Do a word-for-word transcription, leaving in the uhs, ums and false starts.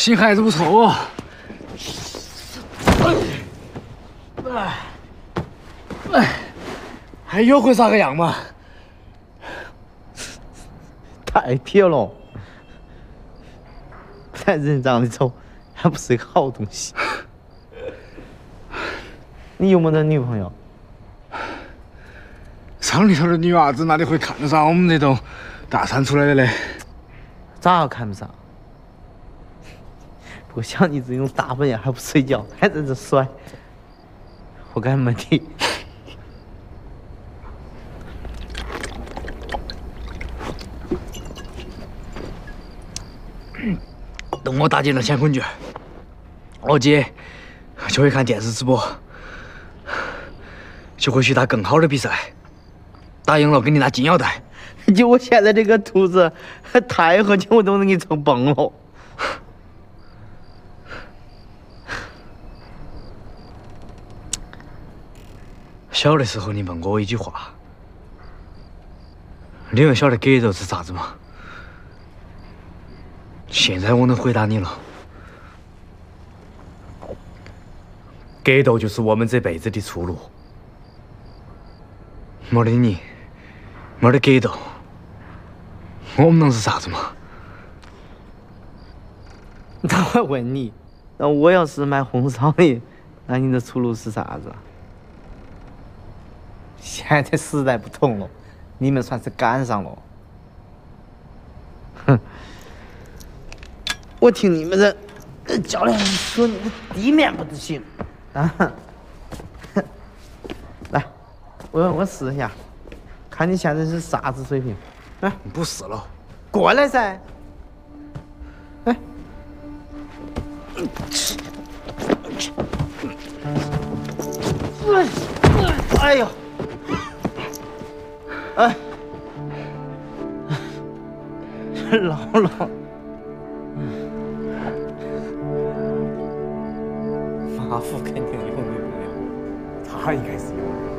新孩子不错哦。哎，哎，还有会啥个样嘛？ 太撇了，咱人长得丑，还不是一个好东西。你有没得女朋友？ 厂里头的女娃子哪里会看得上我们这种大餐出来的嘞？ 咋看不上？不过像你这种大半夜还不睡觉，还在这甩，我感觉没得。 等我打进了乾坤圈，我姐就会看电视直播，就会去打更好的比赛。打赢了给你拿金腰带。 就我现在这个肚子，太喝酒我都能给撑崩了。 小的时候你问过我一句话，你们晓得给肉是啥子吗？现在我能回答你了，格斗就是我们这辈子的出路。没得你，没得格斗，我们能是啥子嘛？ 那我问你，那我要是卖红烧的，那你的出路是啥子？现在时代不同了，你们算是赶上了。哼。我听你们的教练说，你的地面不得行啊！来，我我试一下，看你现在是啥子水平。哎， 不试了， 过来噻！哎，哎呦，哎，老了。马虎肯定有女朋友，他应该是有。